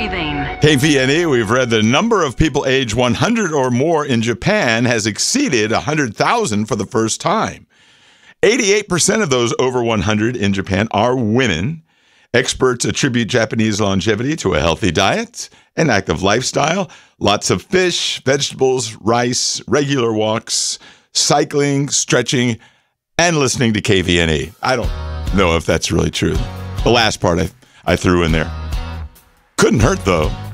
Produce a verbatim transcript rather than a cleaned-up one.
breathing. K V N E, we've read the number of people age one hundred or more in Japan has exceeded one hundred thousand for the first time. eighty-eight percent of those over one hundred in Japan are women. Experts attribute Japanese longevity to a healthy diet, an active lifestyle, lots of fish, vegetables, rice, regular walks, cycling, stretching, and listening to K V N E. I don't know if that's really true. The last part I, I threw in there. Couldn't hurt, though.